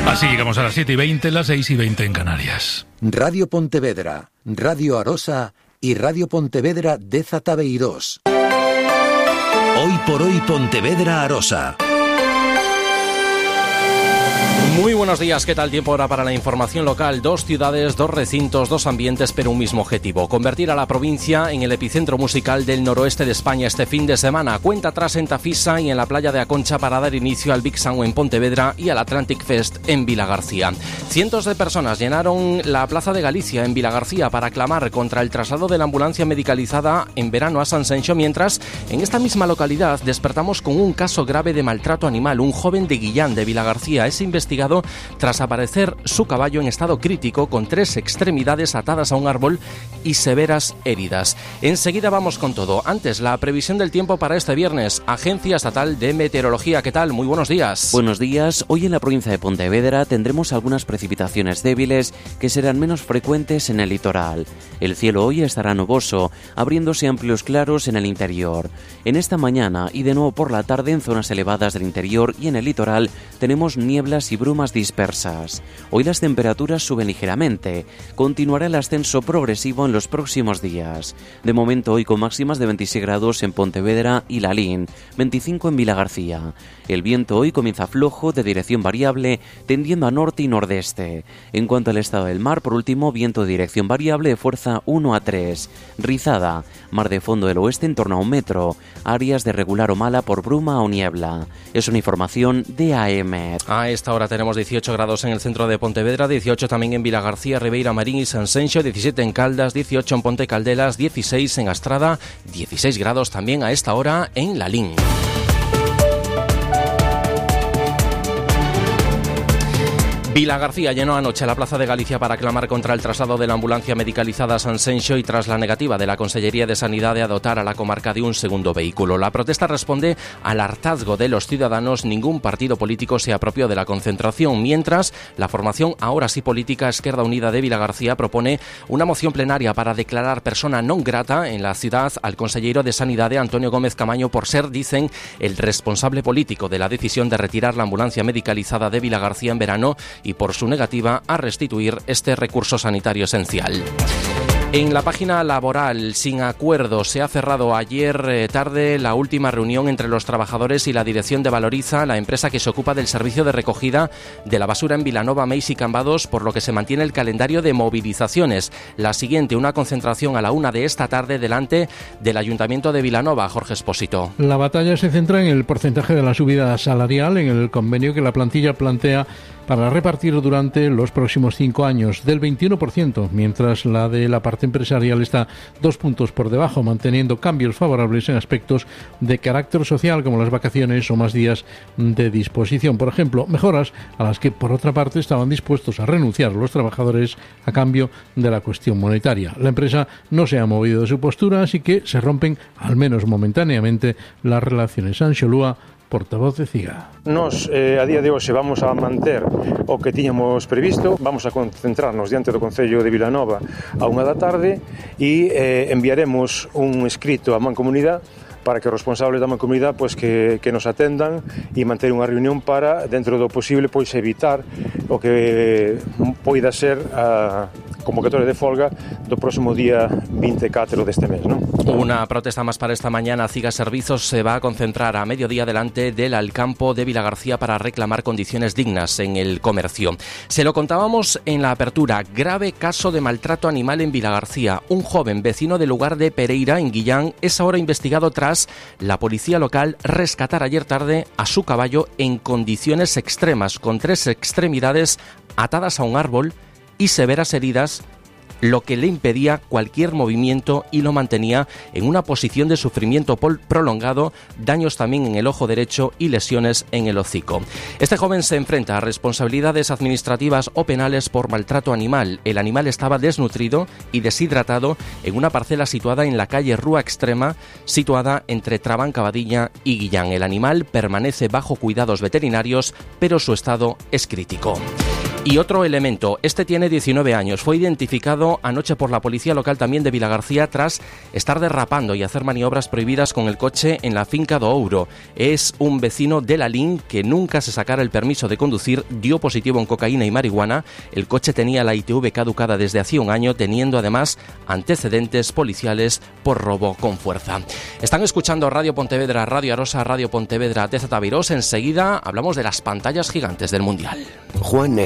Así llegamos a las 7:20, las 6:20 en Canarias. Radio Pontevedra, Radio Arosa y Radio Pontevedra de Zatabeirós. Hoy por hoy Pontevedra Arosa. Muy buenos días, ¿qué tal? Tiempo ahora para la información local. 2 ciudades, 2 recintos, 2 ambientes, pero un mismo objetivo: convertir a la provincia en el epicentro musical del noroeste de España este fin de semana. Cuenta atrás en Tafisa y en la playa de Aconcha para dar inicio al Big Sound en Pontevedra y al Atlantic Fest en Vilagarcía. Cientos de personas llenaron la Plaza de Galicia en Vilagarcía para clamar contra el traslado de la ambulancia medicalizada en verano a San Senxo, mientras en esta misma localidad despertamos con un caso grave de maltrato animal. Un joven de Guillán, de Vilagarcía, es investigado tras aparecer su caballo en estado crítico con 3 extremidades atadas a un árbol y severas heridas. Enseguida vamos con todo. Antes, la previsión del tiempo para este viernes. Agencia Estatal de Meteorología, ¿qué tal? Muy buenos días. Buenos días. Hoy en la provincia de Pontevedra tendremos algunas precipitaciones débiles que serán menos frecuentes en el litoral. El cielo hoy estará nuboso, abriéndose amplios claros en el interior. En esta mañana y de nuevo por la tarde en zonas elevadas del interior y en el litoral tenemos nieblas y brumas dispersas. Hoy las temperaturas suben ligeramente. Continuará el ascenso progresivo en los próximos días. De momento hoy con máximas de 26 grados en Pontevedra y Lalín, 25 en Vilagarcía. El viento hoy comienza flojo, de dirección variable, tendiendo a norte y nordeste. En cuanto al estado del mar, por último, viento de dirección variable de fuerza 1 a 3. Rizada, mar de fondo del oeste en torno a 1 metro. Áreas de regular o mala por bruma o niebla. Es una información de AEMET. A esta hora tenemos 18 grados en el centro de Pontevedra, 18 también en Vilagarcía, Ribeira Marín y San Senxo, 17 en Caldas, 18 en Ponte Caldelas, 16 en Astrada, 16 grados también a esta hora en Lalín. Vilagarcía llenó anoche la Plaza de Galicia para clamar contra el traslado de la ambulancia medicalizada a San Senxo y tras la negativa de la Consellería de Sanidad de dotar a la comarca de un segundo vehículo. La protesta responde al hartazgo de los ciudadanos. Ningún partido político se apropió de la concentración, mientras la formación ahora sí política Esquerda Unida de Vilagarcía propone una moción plenaria para declarar persona non grata en la ciudad al consellero de Sanidad Antonio Gómez Camaño por ser, dicen, el responsable político de la decisión de retirar la ambulancia medicalizada de Vilagarcía en verano y por su negativa a restituir este recurso sanitario esencial. En la página laboral, sin acuerdo, se ha cerrado ayer tarde la última reunión entre los trabajadores y la dirección de Valoriza, la empresa que se ocupa del servicio de recogida de la basura en Vilanova, Meis y Cambados, por lo que se mantiene el calendario de movilizaciones. La siguiente, una concentración a la 1 de esta tarde delante del Ayuntamiento de Vilanova. Jorge Espósito. La batalla se centra en el porcentaje de la subida salarial en el convenio que la plantilla plantea para repartir durante los próximos 5 años, del 21%, mientras la de la parte empresarial está 2 puntos por debajo, manteniendo cambios favorables en aspectos de carácter social como las vacaciones o más días de disposición. Por ejemplo, mejoras a las que por otra parte estaban dispuestos a renunciar los trabajadores a cambio de la cuestión monetaria. La empresa no se ha movido de su postura, así que se rompen, al menos momentáneamente, las relaciones. Anxo Lúa, portavoz de CIGA. Nos, a día de hoxe, vamos a manter o que tiñamos previsto. Vamos a concentrarnos diante do Concello de Vilanova a 1 da tarde e enviaremos un escrito á Mancomunidade para que os responsables da Mancomunidade que nos atendan e manter unha reunión para, dentro do posible, evitar o que poida ser a convocatoria de folga do próximo día 24 deste mes, ¿no? Una protesta más para esta mañana. CIGA Servizos se va a concentrar a mediodía delante del Alcampo de Vilagarcía para reclamar condiciones dignas en el comercio. Se lo contábamos en la apertura. Grave caso de maltrato animal en Vilagarcía. Un joven vecino del lugar de Pereira, en Guillán, es ahora investigado tras la policía local rescatar ayer tarde a su caballo en condiciones extremas, con 3 extremidades atadas a un árbol y severas heridas, lo que le impedía cualquier movimiento y lo mantenía en una posición de sufrimiento prolongado, daños también en el ojo derecho y lesiones en el hocico. Este joven se enfrenta a responsabilidades administrativas o penales por maltrato animal. El animal estaba desnutrido y deshidratado en una parcela situada en la calle Rúa Extrema, situada entre Trabancabadilla y Guillán. El animal permanece bajo cuidados veterinarios, pero su estado es crítico. Y otro elemento, este tiene 19 años, fue identificado anoche por la policía local también de Vilagarcía tras estar derrapando y hacer maniobras prohibidas con el coche en la finca do Ouro. Es un vecino de Lalín que nunca se sacara el permiso de conducir, dio positivo en cocaína y marihuana. El coche tenía la ITV caducada desde hacía un año, teniendo además antecedentes policiales por robo con fuerza. Están escuchando Radio Pontevedra, Radio Arosa, Radio Pontevedra, DZ Virós. Enseguida hablamos de las pantallas gigantes del Mundial. Juan